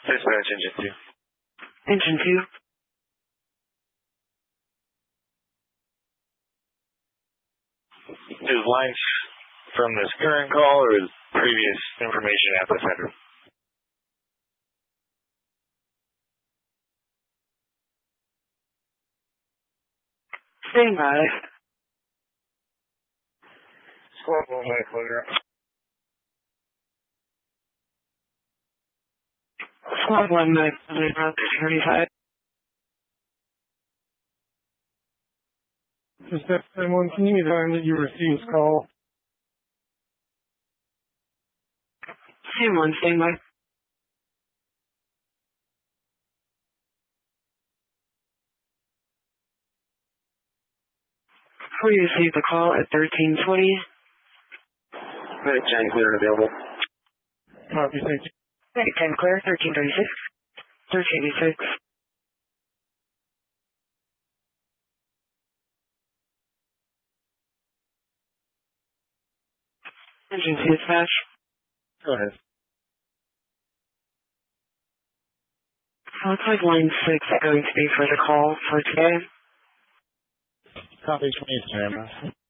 Dispatch Engine 2. Engine 2. Is lines from this current call or is previous information at the center? Stand by. Squad 1 by clear. Squad 1 by clear. 35. Dispatch 1, can you confirm that you received this call? Stand 1, stand by. We received the call at 1320. Right, 10 clear and available. Copy, thank you. Right, 10 clear, 1336. 1386. Engine 2 dispatch. Go ahead. Looks like line 6 is going to be for the call for today. Copy 20,